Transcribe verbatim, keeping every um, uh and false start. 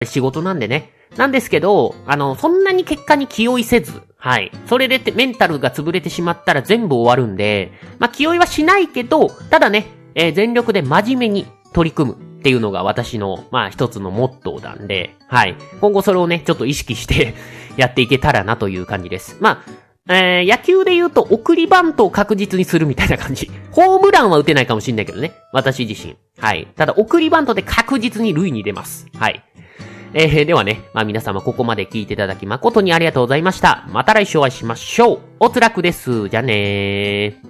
仕事なんでね。なんですけど、あの、そんなに結果に気負いせず、はい。それでってメンタルが潰れてしまったら全部終わるんで、まあ、気負いはしないけど、ただね、えー、全力で真面目に取り組むっていうのが私の、まあ、一つのモットーなんで、はい。今後それをね、ちょっと意識してやっていけたらなという感じです。まあ、えー、野球で言うと送りバントを確実にするみたいな感じ。ホームランは打てないかもしれないけどね。私自身。はい。ただ送りバントで確実に塁に出ます。はい。えー、ではね、まあ皆様ここまで聞いていただき誠にありがとうございました。また来週お会いしましょう。おつらくです。じゃあねー。